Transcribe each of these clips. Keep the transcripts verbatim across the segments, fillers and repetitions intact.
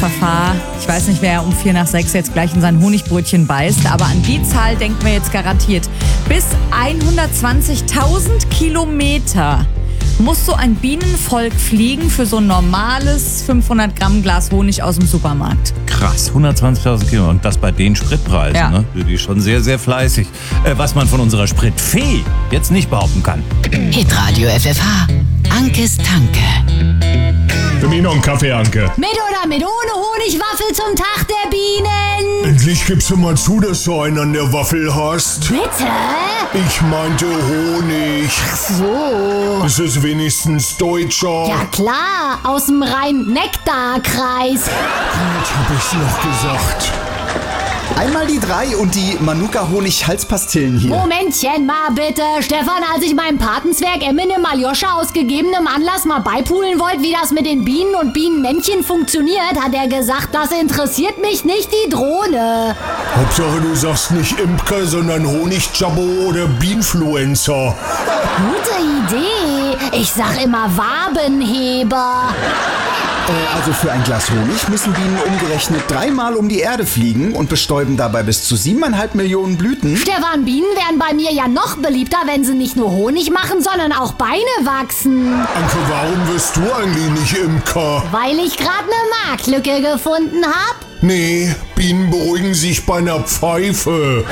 Pfaffa. Ich weiß nicht, wer um vier nach sechs jetzt gleich in sein Honigbrötchen beißt, aber an die Zahl denken wir jetzt garantiert. Bis hundertzwanzigtausend Kilometer muss so ein Bienenvolk fliegen für so ein normales fünfhundert Gramm Glas Honig aus dem Supermarkt. Krass, hundertzwanzigtausend Kilo. Und das bei den Spritpreisen, Ja. ne? Die ist schon sehr, sehr fleißig. Äh, was man von unserer Spritfee jetzt nicht behaupten kann. Hitradio F F H. Ankes Tanke. Für mich noch einen Kaffee, Anke. Mit oder mit ohne Honigwaffel zum Tag der Bienen? Endlich gibst du mal zu, dass du einen an der Waffel hast. Bitte? Ich meinte Honig. So. Es ist wenigstens deutscher. Ja klar, aus dem Rhein-Nektar-Kreis. Jetzt hab ich's noch gesagt. Einmal die drei und die Manuka-Honig-Halspastillen hier. Momentchen mal bitte. Stefan, als ich meinem Patenzwerg Eminem Aljoscha aus gegebenem Anlass mal beipulen wollte, wie das mit den Bienen und Bienenmännchen funktioniert, hat er gesagt, das interessiert mich nicht, die Drohne. Hauptsache du sagst nicht Imker, sondern Honigjabbo oder Bienenfluencer. Gute Idee. Ich sag immer Wabenheber. Äh, also für ein Glas Honig müssen Bienen umgerechnet dreimal um die Erde fliegen und bestäuben dabei bis zu siebeneinhalb Millionen Blüten. Stefan, Bienen wären bei mir ja noch beliebter, wenn sie nicht nur Honig machen, sondern auch Beine wachsen. Anke, warum wirst du eigentlich nicht Imker? Weil ich gerade eine Marktlücke gefunden hab. Nee, Bienen beruhigen sich bei einer Pfeife.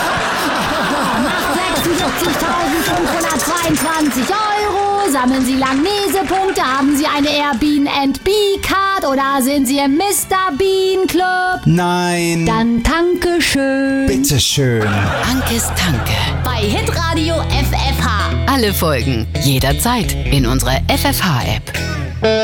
sechsundvierzigtausendfünfhundertzweiundzwanzig Euro. Sammeln Sie Langnese-Punkte? Haben Sie eine Airbnb Card oder sind Sie im Mister Bean Club? Nein. Dann danke schön. Bitteschön. Ankes Tanke. Bei Hitradio F F H. Alle Folgen jederzeit in unserer F F H-App.